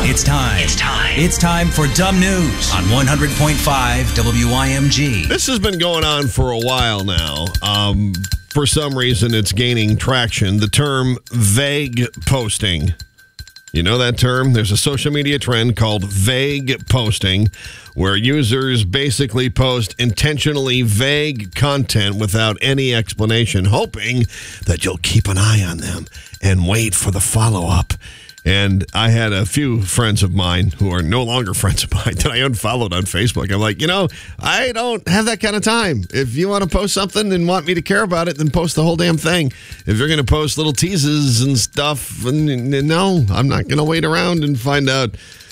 It's time. It's time. It's time for Dumb News on 100.5 WIMG. This has been going on for a while now. For some reason, it's gaining traction. The term vague posting. You know that term? There's a social media trend called vague posting, where users basically post intentionally vague content without any explanation, hoping that you'll keep an eye on them and wait for the follow-up. And I had a few friends of mine who are no longer friends of mine that I unfollowed on Facebook. I'm like, I don't have that kind of time. If you want to post something and want me to care about it, then post the whole damn thing. If you're going to post little teases and stuff, no, I'm not going to wait around and find out